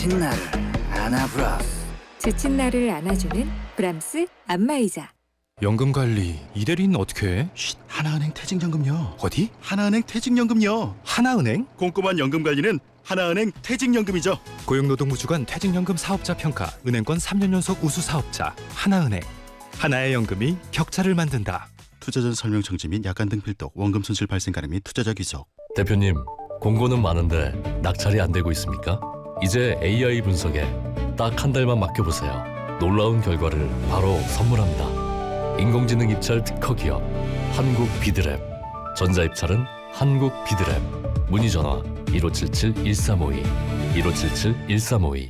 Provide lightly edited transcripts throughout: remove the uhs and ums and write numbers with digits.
지친 나를 안아브라스. 지친 나를 안아주는 브람스 안마의자. 연금관리 이대리는 어떻게 해? 하나은행 퇴직연금요. 어디? 하나은행 퇴직연금요. 하나은행? 꼼꼼한 연금관리는 하나은행 퇴직연금이죠. 고용노동부주관 퇴직연금 사업자 평가 은행권 3년 연속 우수 사업자 하나은행. 하나의 연금이 격차를 만든다. 투자 전 설명 정지 및 약관 등 필독, 원금 손실 발생 가능 및 투자자 귀속. 대표님, 공고는 많은데 낙찰이 안 되고 있습니까? 이제 AI 분석에 딱 한 달만 맡겨보세요. 놀라운 결과를 바로 선물합니다. 인공지능 입찰 특허 기업 한국비드랩. 전자입찰은 한국비드랩. 문의 전화 1577-1352 1577-1352.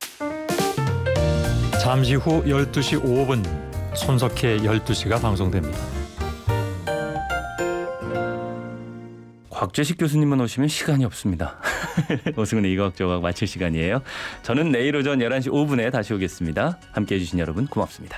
잠시 후 12시 5분 손석희의 12시가 방송됩니다. 곽재식 교수님만 오시면 시간이 없습니다. 오승훈의 이과학조각 마칠 시간이에요. 저는 내일 오전 11시 5분에 다시 오겠습니다. 함께해 주신 여러분 고맙습니다.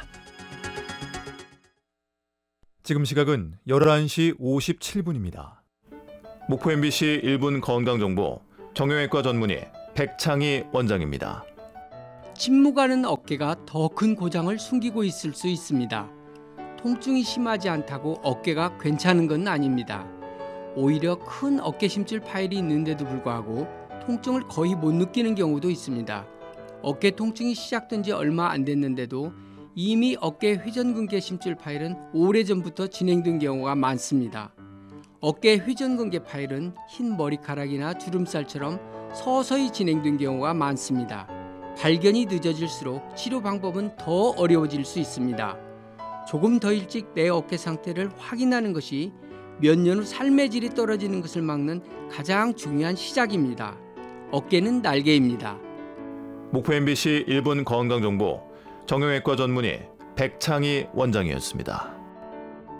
지금 시각은 11시 57분입니다. 목포 MBC 1분 건강정보 정형외과 전문의 백창희 원장입니다. 침묵하는 어깨가 더 큰 고장을 숨기고 있을 수 있습니다. 통증이 심하지 않다고 어깨가 괜찮은 건 아닙니다. 오히려 큰 어깨 심줄 파열이 있는데도 불구하고 통증을 거의 못 느끼는 경우도 있습니다. 어깨 통증이 시작된 지 얼마 안 됐는데도 이미 어깨 회전근개 심줄 파열은 오래전부터 진행된 경우가 많습니다. 어깨 회전근개 파열은 흰 머리카락이나 주름살처럼 서서히 진행된 경우가 많습니다. 발견이 늦어질수록 치료 방법은 더 어려워질 수 있습니다. 조금 더 일찍 내 어깨 상태를 확인하는 것이 몇 년 후 삶의 질이 떨어지는 것을 막는 가장 중요한 시작입니다. 어깨는 날개입니다. 목포 MBC 1분 건강정보 정형외과 전문의 백창희 원장이었습니다.